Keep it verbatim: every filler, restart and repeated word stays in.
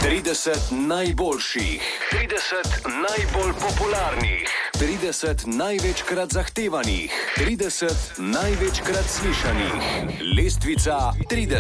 trideset najboljših, trideset najbolj popularnih, trideset največkrat zahtevanih, trideset največkrat slišanih. Lestvica trideset.